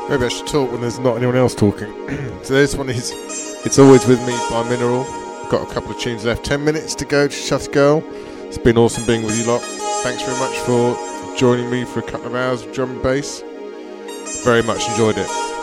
Maybe I should talk when there's not anyone else talking. So this one is It's Always With Me by Mineral. I've got a couple of tunes left. 10 minutes to go to Shut Girl. It's been awesome being with you lot. Thanks very much for joining me for a couple of hours of drum and bass. Very much enjoyed it.